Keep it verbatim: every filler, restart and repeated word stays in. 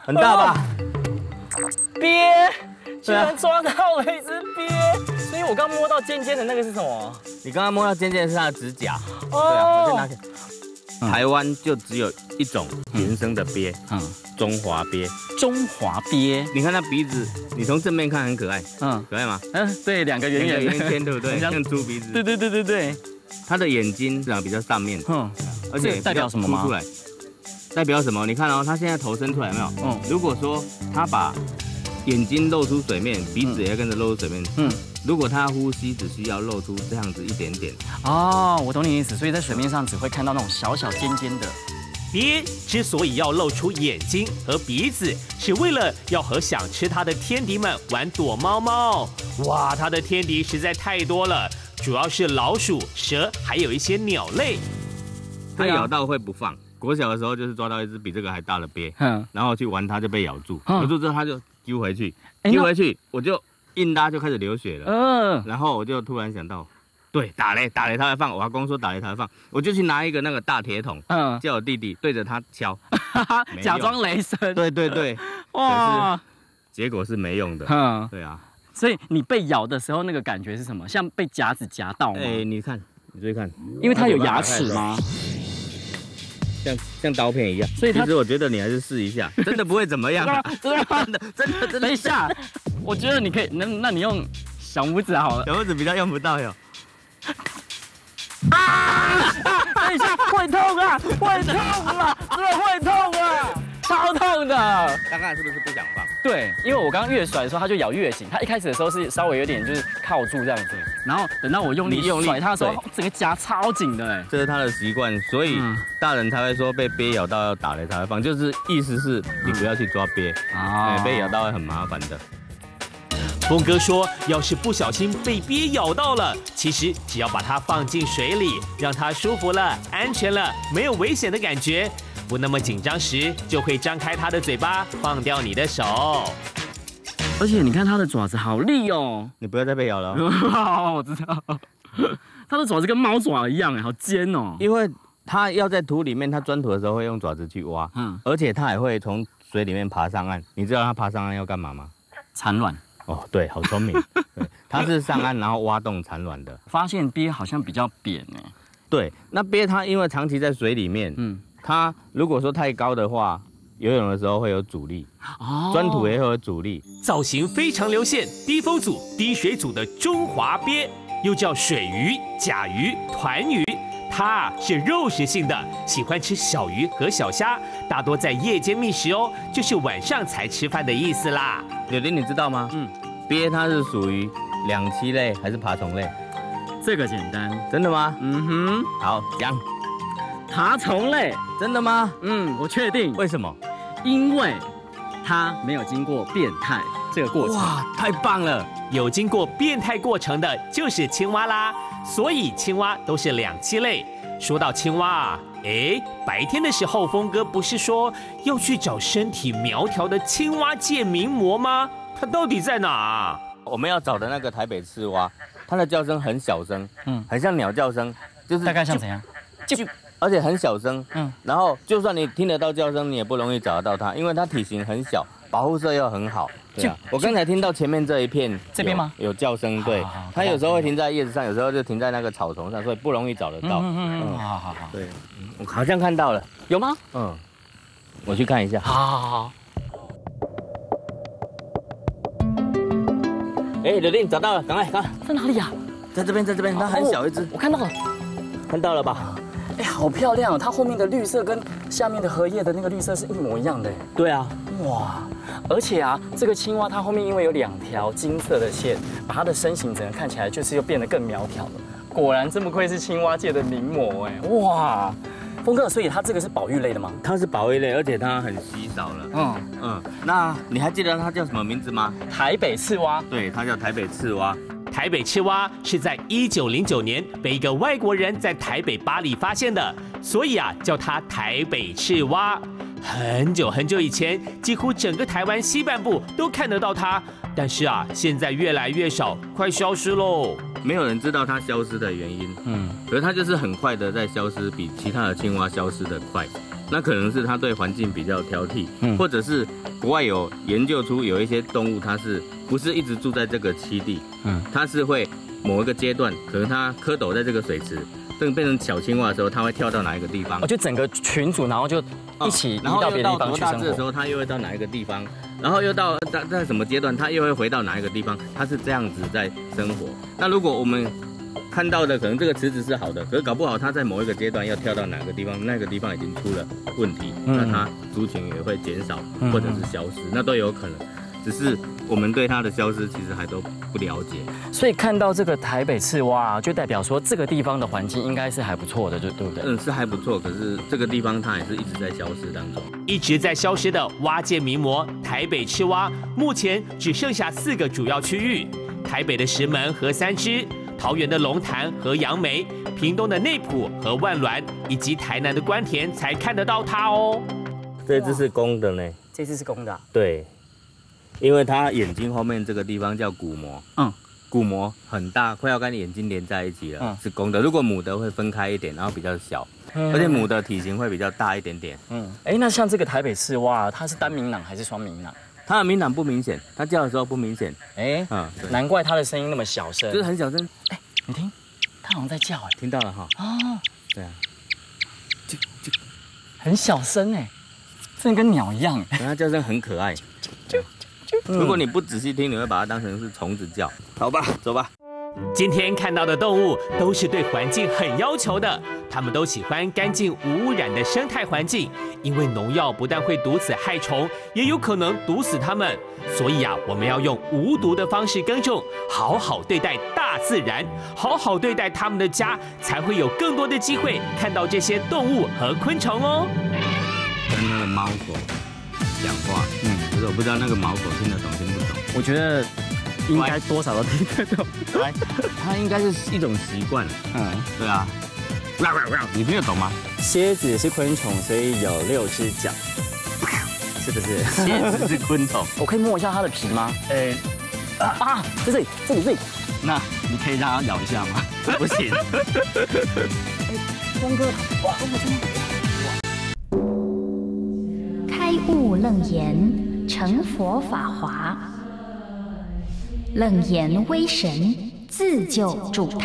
很大吧？ 鳖，居然抓到了一只鳖，所以我刚摸到尖尖的那个是什么？ 你刚刚摸到尖尖的是它的指甲。 哦， 对啊，我先拿起来。台湾就只有一种原生的鳖，嗯，中华鳖。 中华鳖， 你看它鼻子，你从正面看很可爱，嗯，可爱吗？ 嗯，对，两个圆圆圆圈，对不对？像猪鼻子。 对对对对对。 它的眼睛长比较上面，嗯，而且代表什么吗？ 凸出来，代表什么？你看哦，它现在头伸出来有没有？嗯，如果说它把眼睛露出水面，鼻子也要跟着露出水面，嗯。如果它呼吸只需要露出这样子一点点， 哦，我懂你意思，所以在水面上只会看到那种小小尖尖的。 鳖之所以要露出眼睛和鼻子，是为了要和想吃它的天敌们玩躲猫猫。哇，它的天敌实在太多了，主要是老鼠、蛇，还有一些鸟类。 它咬到会不放。国小的时候就是抓到一只比这个还大的鳖，嗯，然后去玩它就被咬住，咬住之后它就丢回去，丢回去我就。硬拉就开始流血了，嗯，然后我就突然想到，对，打雷打雷他会放，我阿公说打雷他会放，我就去拿一个那个大铁桶，嗯，叫我弟弟对着他敲， 假装雷声， 对对对，哇，结果是没用的，嗯，对啊， 所以你被咬的时候那个感觉是什么？像被夹子夹到吗？ 哎，你看，你注意看， 因为它有牙齿吗？ 像像刀片一样，所以其实我觉得你还是试一下，真的不会怎么样，真的真的真的真的。 等一下，我觉得你可以，那那你用小拇指好了， 小拇指比较用不到哟。 啊！等一下，会痛啊，会痛啊，真的会痛啊，超痛的。 刚刚是不是不想放？ 对，因为我刚刚越甩的时候，它就咬越紧。它一开始的时候是稍微有点就是靠住这样子，然后等到我用力甩它的时候，整个夹超紧的哎。 这是它的习惯，所以大人才会说被鳖咬到要打雷才会放，就是意思是你不要去抓鳖啊，被咬到会很麻烦的。 峰哥说，要是不小心被鳖咬到了，其实只要把它放进水里，让它舒服了、安全了、没有危险的感觉，不那么紧张时，就会张开它的嘴巴，放掉你的手。 而且你看它的爪子好利哦， 你不要再被咬了。 我知道，它的爪子跟猫爪一样哎，好尖哦。 因为它要在土里面，它钻土的时候会用爪子去挖，嗯，而且它还会从水里面爬上岸。你知道它爬上岸要干嘛吗？ 产卵。 哦，对，好聪明。对，它是上岸然后挖洞产卵的。 发现鳖好像比较扁哎。 对，那鳖它因为长期在水里面，嗯，它如果说太高的话，游泳的时候会有阻力，哦，钻土也会有阻力。 造型非常流线，低风组、低水组的中华鳖，又叫水鱼、甲鱼、团鱼。它是肉食性的，喜欢吃小鱼和小虾，大多在夜间觅食哦，就是晚上才吃饭的意思啦。 柳丁，你知道吗？嗯，鳖它是属于两栖类还是爬虫类？ 这个简单， 真的吗？ 嗯哼， 好讲。 爬虫类， 真的吗？ 嗯，我确定。 为什么？ 因为它没有经过变态这个过程。 哇，太棒了！ 有经过变态过程的就是青蛙啦，所以青蛙都是两栖类。说到青蛙啊，哎，白天的时候，峰哥不是说要去找身体苗条的青蛙界名模吗？它到底在哪啊？ 我们要找的那个台北赤蛙，它的叫声很小声，嗯，很像鸟叫声，就是大概像怎样？ 就而且很小声，嗯，然后就算你听得到叫声，你也不容易找得到它，因为它体型很小，保护色又很好。对啊，我刚才听到前面这一片这边吗？ 有叫声，对，它有时候会停在叶子上，有时候就停在那个草丛上，所以不容易找得到。 嗯嗯嗯，好好好， 对，我好像看到了， 有吗？ 嗯，我去看一下。 好好好好。 哎，柳丁找到了，赶快，赶快， 在哪里呀？ 在这边，在这边，它很小一只， 我看到了， 看到了吧？ 哎，好漂亮哦！它后面的绿色跟下面的荷叶的那个绿色是一模一样的。 对啊， 哇！而且啊，这个青蛙它后面因为有两条金色的线，把它的身形整个看起来就是又变得更苗条了。果然真不愧是青蛙界的名模哎！哇，峰哥，所以它这个是保育类的吗？ 它是保育类，而且它很稀少了。嗯嗯，那你还记得它叫什么名字吗？ 台北赤蛙。 对，它叫台北赤蛙。 台北赤蛙是在一九零九年被一个外国人在台北巴黎发现的，所以啊叫它台北赤蛙。很久很久以前，几乎整个台湾西半部都看得到它，但是啊现在越来越少，快消失喽。 没有人知道它消失的原因，嗯，可是它就是很快的在消失，比其他的青蛙消失的快。 那可能是它对环境比较挑剔，嗯、或者是国外有研究出有一些动物，它是不是一直住在这个栖地？嗯，它是会某一个阶段，可能它蝌蚪在这个水池，等变成小青蛙的时候，它会跳到哪一个地方？ 哦，就整个群组，然后就一起移到别的地方去生活。然后又到多大只的时候，它又会到哪一个地方？然后又到在在什么阶段，它又会回到哪一个地方？它是这样子在生活。那如果我们看到的可能这个池子是好的，可是搞不好它在某一个阶段要跳到哪个地方，那个地方已经出了问题，嗯、那它族群也会减少或者是消失，嗯、那都有可能。只是我们对它的消失其实还都不了解。 所以看到这个台北赤蛙、啊，就代表说这个地方的环境应该是还不错的，对对不对？ 嗯，是还不错。可是这个地方它也是一直在消失当中。 一直在消失的蛙界名模台北赤蛙，目前只剩下四个主要区域：台北的石门和三芝。桃园的龙潭和杨梅，屏东的内埔和万峦，以及台南的关田才看得到它哦。 这只是公的呢， 这只是公的、啊。 对，因为它眼睛后面这个地方叫鼓膜，嗯，鼓膜很大，快要跟眼睛连在一起了，嗯、是公的。如果母的会分开一点，然后比较小，嗯、而且母的体型会比较大一点点。 嗯，哎，那像这个台北赤蛙，它是单鸣囊还是双鸣囊？ 它的鸣囊不明显，它叫的时候不明显。 哎，嗯，难怪它的声音那么小声， 就是很小声。 哎，你听，它好像在叫，哎， 听到了哈。 哦， 对啊， 就就很小声哎，真的跟鸟一样。 它叫声很可爱。就就就，如果你不仔细听，你会把它当成是虫子叫。好吧，走吧。 今天看到的动物都是对环境很要求的，它们都喜欢干净无污染的生态环境，因为农药不但会毒死害虫，也有可能毒死它们。所以啊，我们要用无毒的方式耕种，好好对待大自然，好好对待它们的家，才会有更多的机会看到这些动物和昆虫哦。 跟那个猫狗讲话，嗯，可是我不知道那个猫狗听得懂听不懂。 我觉得应该多少都听得懂。 它应该是一种习惯。嗯，对啊。你听得懂吗？ 蝎子是昆虫，所以有六只脚，是不是？ 蝎子是昆虫。 我可以摸一下它的皮吗？呃，啊啊，在这里，这里，这里。 那你可以让它咬一下吗？不行。 哎，光哥，哇，光哥真的。 开悟楞严，成佛法华。楞严威神，自救主他。